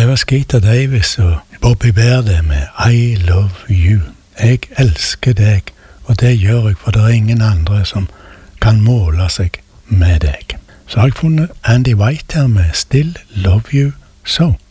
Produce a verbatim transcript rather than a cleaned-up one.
Det var Skeeter Davis og Bobby Bear det med I Love You. Jeg elsker deg, og det gjør jeg, for det er ingen andre som kan måle seg med deg. Så har jeg funnet Andy White her med Still Love You So.